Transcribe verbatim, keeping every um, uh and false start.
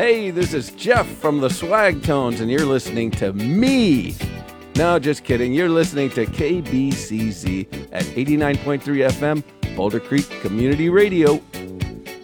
Hey, this is Jeff from the Swag Tones, and you're listening to me. No, just kidding. You're listening to K B C Z at eighty-nine point three F M, Boulder Creek Community Radio.